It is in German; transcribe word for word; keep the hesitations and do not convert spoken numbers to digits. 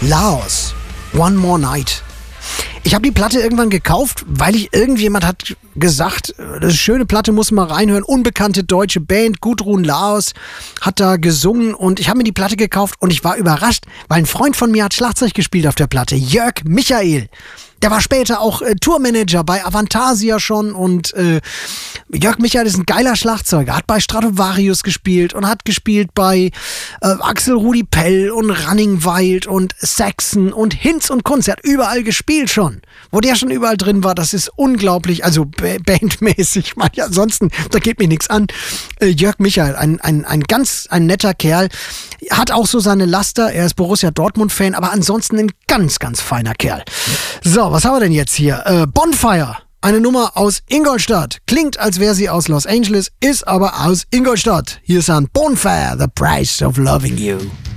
Laos, One More Night. Ich habe die Platte irgendwann gekauft, weil ich irgendjemand hat gesagt, das ist eine schöne Platte, muss man reinhören. Unbekannte deutsche Band, Gudrun Laos hat da gesungen und ich habe mir die Platte gekauft und ich war überrascht, weil ein Freund von mir hat Schlagzeug gespielt auf der Platte, Jörg Michael. Der war später auch äh, Tourmanager bei Avantasia schon und äh, Jörg Michael ist ein geiler Schlagzeuger, hat bei Stratovarius gespielt und hat gespielt bei äh, Axel Rudi Pell und Running Wild und Saxon und Hinz und Kunz. Er hat überall gespielt schon. Wo der schon überall drin war, das ist unglaublich, also b- bandmäßig, man, ja, ansonsten, da geht mir nichts an. Äh, Jörg Michael, ein, ein, ein ganz ein netter Kerl, hat auch so seine Laster, er ist Borussia Dortmund-Fan, aber ansonsten ein ganz, ganz feiner Kerl. So, was haben wir denn jetzt hier? Äh, Bonfire, eine Nummer aus Ingolstadt. Klingt, als wäre sie aus Los Angeles, ist aber aus Ingolstadt. Hier ist ein Bonfire, The Price of Loving You.